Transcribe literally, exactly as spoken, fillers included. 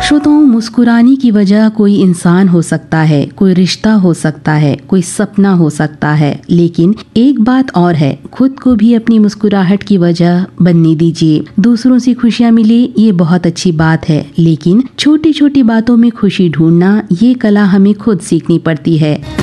श्रोताओं, मुस्कुराने की वजह कोई इंसान हो सकता है, कोई रिश्ता हो सकता है, कोई सपना हो सकता है, लेकिन एक बात और है, खुद को भी अपनी मुस्कुराहट की वजह बनने दीजिए। दूसरों से खुशियाँ मिले ये बहुत अच्छी बात है, लेकिन छोटी छोटी बातों में खुशी ढूंढना ये कला हमें खुद सीखनी पड़ती है।